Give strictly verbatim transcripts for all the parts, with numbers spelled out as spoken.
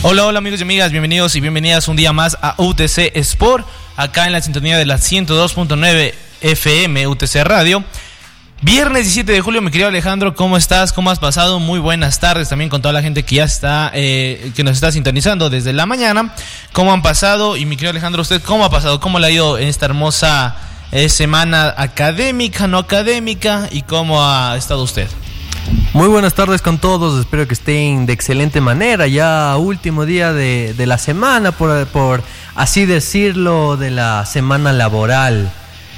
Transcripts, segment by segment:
Hola, hola amigos y amigas, bienvenidos y bienvenidas un día más a U T C Sport, acá en la sintonía de la ciento dos punto nueve F M U T C Radio. Viernes diecisiete de julio, mi querido Alejandro, ¿cómo estás? ¿Cómo has pasado? Muy buenas tardes también con toda la gente que ya está, eh, que nos está sintonizando desde la mañana. ¿Cómo han pasado? Y mi querido Alejandro, ¿usted cómo ha pasado? ¿Cómo le ha ido en esta hermosa eh, semana académica, no académica? ¿Y cómo ha estado usted? Muy buenas tardes con todos, espero que estén de excelente manera, ya último día de, de la semana, por, por así decirlo, de la semana laboral.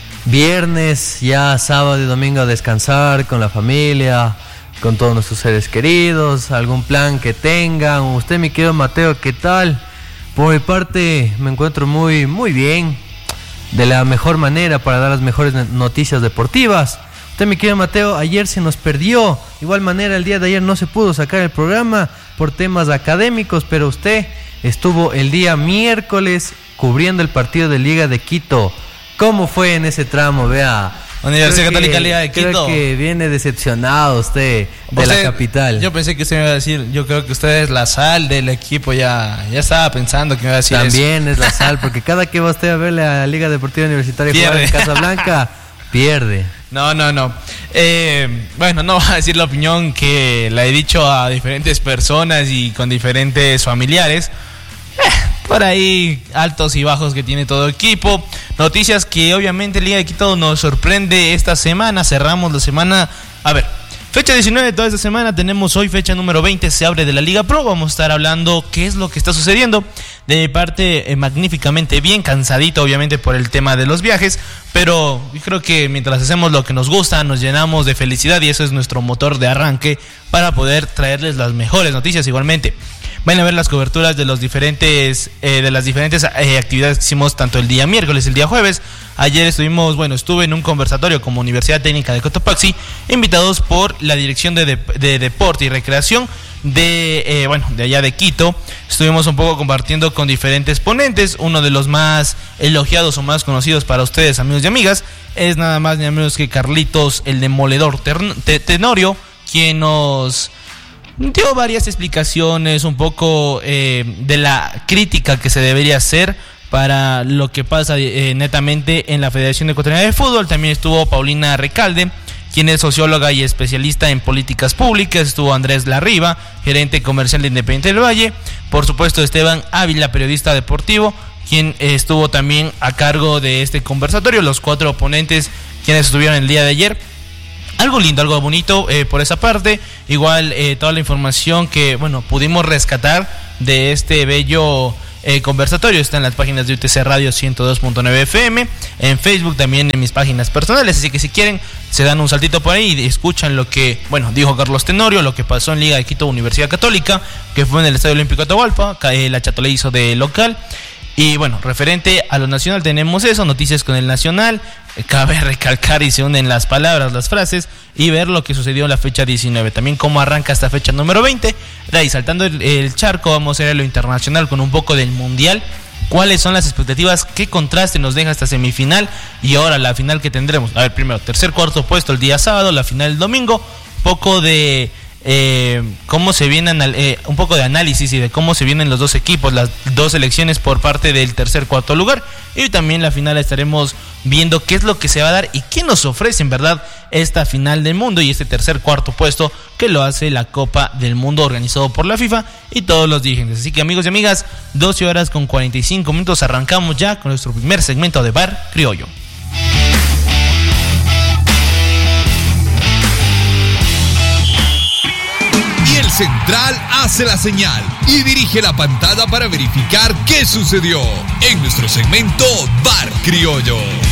Viernes, ya sábado y domingo a descansar con la familia, con todos nuestros seres queridos, algún plan que tengan. Usted, mi querido Mateo, ¿qué tal? Por mi parte me encuentro muy, muy bien, de la mejor manera para dar las mejores noticias deportivas. Usted, mi querido Mateo, ayer se nos perdió. Igual manera, el día de ayer no se pudo sacar el programa por temas académicos, pero usted estuvo el día miércoles cubriendo el partido de Liga de Quito. ¿Cómo fue en ese tramo? Vea, Universidad Católica Liga de Quito. Creo que viene decepcionado usted de usted, la capital. Yo pensé que usted me iba a decir, yo creo que usted es la sal del equipo, ya, ya estaba pensando que me iba a decir También eso. Es la sal, porque cada que va usted a ver la Liga Deportiva Universitaria jugar en Casablanca, pierde. No, no, no. Eh, bueno, no voy a decir la opinión que la he dicho a diferentes personas y con diferentes familiares. Eh, por ahí, altos y bajos que tiene todo el equipo. Noticias que obviamente Liga de Quito nos sorprende esta semana. Cerramos la semana. A ver, fecha diecinueve de toda esta semana. Tenemos hoy fecha número veinte. Se abre de la Liga Pro. Vamos a estar hablando qué es lo que está sucediendo. De mi parte, eh, magníficamente bien, cansadito obviamente por el tema de los viajes, pero yo creo que mientras hacemos lo que nos gusta, nos llenamos de felicidad y eso es nuestro motor de arranque para poder traerles las mejores noticias igualmente. Van a ver las coberturas de los diferentes eh, de las diferentes eh, actividades que hicimos tanto el día miércoles y el día jueves. Ayer estuvimos, bueno, estuve en un conversatorio como Universidad Técnica de Cotopaxi, invitados por la Dirección de, de, de Deporte y Recreación de, eh, bueno, de allá de Quito. Estuvimos un poco compartiendo con diferentes ponentes. Uno de los más elogiados o más conocidos para ustedes, amigos y amigas, es nada más ni menos que Carlitos, el demoledor Tenorio, quien nos dio varias explicaciones un poco eh, de la crítica que se debería hacer para lo que pasa eh, netamente en la Federación Ecuatoriana de Fútbol. También estuvo Paulina Recalde, quien es socióloga y especialista en políticas públicas. Estuvo Andrés Larriba, gerente comercial de Independiente del Valle. Por supuesto, Esteban Ávila, periodista deportivo, quien estuvo también a cargo de este conversatorio. Los cuatro oponentes quienes estuvieron el día de ayer. Algo lindo, algo bonito eh, por esa parte. Igual eh, toda la información que, bueno, pudimos rescatar de este bello eh, conversatorio está en las páginas de U T C Radio ciento dos punto nueve F M, en Facebook, también en mis páginas personales. Así que si quieren, se dan un saltito por ahí y escuchan lo que, bueno, dijo Carlos Tenorio, lo que pasó en Liga de Quito Universidad Católica, que fue en el Estadio Olímpico Atahualpa. eh, La Chato le hizo de local. Y bueno, referente a lo nacional tenemos eso, noticias con el Nacional. Cabe recalcar y se unen las palabras, las frases, y ver lo que sucedió en la fecha diecinueve. También cómo arranca esta fecha número veinte. De ahí, saltando el, el charco, vamos a ir a lo internacional con un poco del Mundial. ¿Cuáles son las expectativas? ¿Qué contraste nos deja esta semifinal? Y ahora la final que tendremos. A ver, primero, tercer, cuarto puesto el día sábado, la final el domingo. Poco de eh, cómo se vienen, eh, un poco de análisis y de cómo se vienen los dos equipos, las dos selecciones por parte del tercer, cuarto lugar. Y también la final estaremos viendo qué es lo que se va a dar y qué nos ofrece en verdad esta final del mundo y este tercer, cuarto puesto que lo hace la Copa del Mundo organizado por la FIFA y todos los dirigentes. Así que amigos y amigas, doce horas con cuarenta y cinco minutos, arrancamos ya con nuestro primer segmento de Bar Criollo. El central hace la señal y dirige la pantalla para verificar qué sucedió en nuestro segmento Bar Criollo.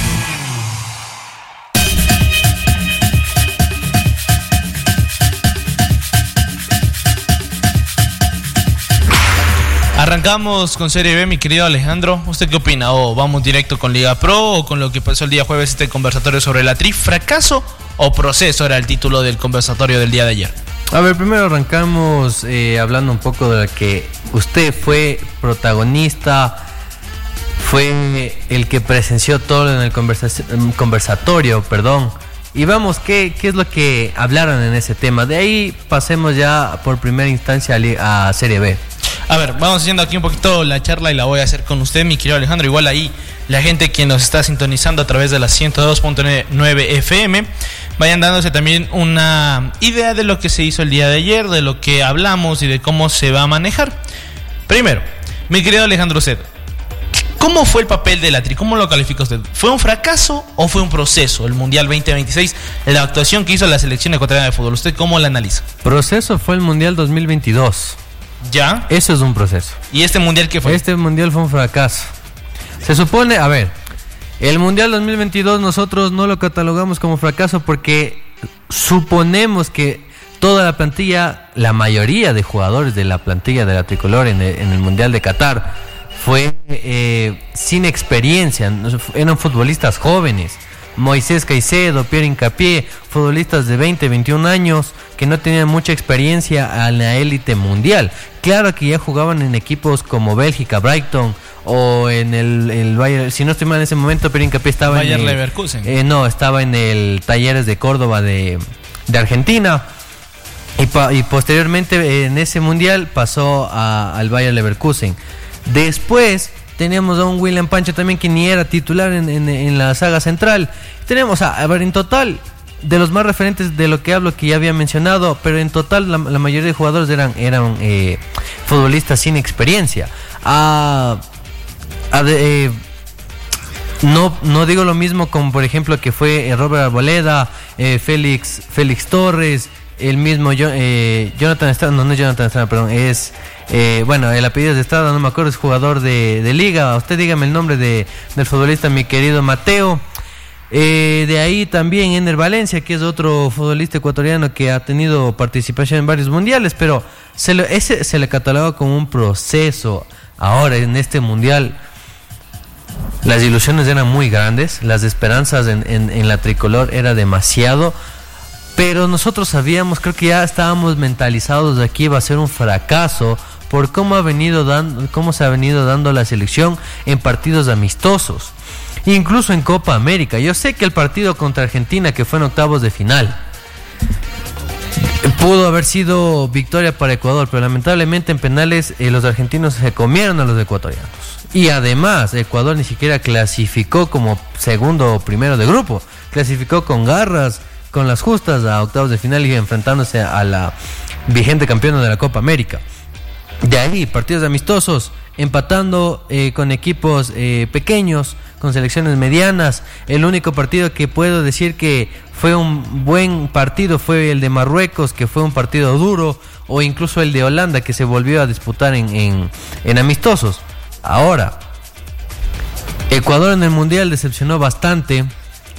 Arrancamos con Serie B, mi querido Alejandro. ¿Usted qué opina? ¿O vamos directo con Liga Pro o con lo que pasó el día jueves, este conversatorio sobre la Tri? ¿Fracaso o proceso era el título del conversatorio del día de ayer? A ver, primero arrancamos eh, hablando un poco de lo que usted fue protagonista, fue el que presenció todo en el conversa- conversatorio, perdón. Y vamos, ¿qué, ¿qué es lo que hablaron en ese tema? De ahí pasemos ya por primera instancia a, a Serie B. A ver, vamos haciendo aquí un poquito la charla y la voy a hacer con usted, mi querido Alejandro. Igual ahí la gente que nos está sintonizando a través de la ciento dos punto nueve F M, vayan dándose también una idea de lo que se hizo el día de ayer, de lo que hablamos y de cómo se va a manejar. Primero, mi querido Alejandro Ced, ¿cómo fue el papel de la Tri? ¿Cómo lo califica usted? ¿Fue un fracaso o fue un proceso el Mundial veinte veintiséis, la actuación que hizo la selección ecuatoriana de fútbol? ¿Usted cómo la analiza? Proceso fue el Mundial dos mil veintidós. ¿Ya? Eso es un proceso. ¿Y este Mundial qué fue? Este Mundial fue un fracaso. Se supone, a ver, el Mundial dos mil veintidós nosotros no lo catalogamos como fracaso porque suponemos que toda la plantilla, la mayoría de jugadores de la plantilla de la tricolor en el, en el Mundial de Qatar fue eh, sin experiencia, eran futbolistas jóvenes. Moisés Caicedo, Pierre Hincapié, futbolistas de veinte, veintiún años que no tenían mucha experiencia en la élite mundial. Claro que ya jugaban en equipos como Bélgica, Brighton o en el, el Bayern, si no estoy mal en ese momento, Pierre Hincapié estaba Bayer en el, Leverkusen. Eh, no, estaba en el Talleres de Córdoba de, de Argentina. Y, pa, y posteriormente en ese mundial pasó a, al Bayer Leverkusen. Después teníamos a un William Pancho también que ni era titular en, en, en la saga central. Tenemos, a, a ver, en total, de los más referentes de lo que hablo que ya había mencionado, pero en total la, la mayoría de jugadores eran, eran eh, futbolistas sin experiencia. A, a de, eh, no, no digo lo mismo como por ejemplo que fue Robert Arboleda, eh, Félix, Félix Torres, el mismo eh, Jonathan Estrada, no, no es Jonathan Estrada, perdón, es, eh, bueno, el apellido es de Estrada, no me acuerdo, es jugador de, de Liga. Usted dígame el nombre de, del futbolista, mi querido Mateo. Eh, de ahí también Ener Valencia, que es otro futbolista ecuatoriano que ha tenido participación en varios mundiales, pero se le, ese se le catalogó como un proceso. Ahora, en este mundial, las ilusiones eran muy grandes, las esperanzas en, en, en la tricolor era demasiado. Pero nosotros sabíamos, creo que ya estábamos mentalizados de que iba a ser un fracaso por cómo ha venido dando, cómo se ha venido dando la selección en partidos amistosos, incluso en Copa América. Yo sé que el partido contra Argentina, que fue en octavos de final, pudo haber sido victoria para Ecuador, pero lamentablemente en penales eh, los argentinos se comieron a los ecuatorianos. Y además Ecuador ni siquiera clasificó como segundo o primero de grupo, clasificó con garras, con las justas a octavos de final y enfrentándose a la vigente campeona de la Copa América. De ahí, partidos amistosos, empatando eh, con equipos eh, pequeños, con selecciones medianas. El único partido que puedo decir que fue un buen partido fue el de Marruecos, que fue un partido duro, o incluso el de Holanda, que se volvió a disputar en, en, en amistosos. Ahora, Ecuador en el Mundial decepcionó bastante.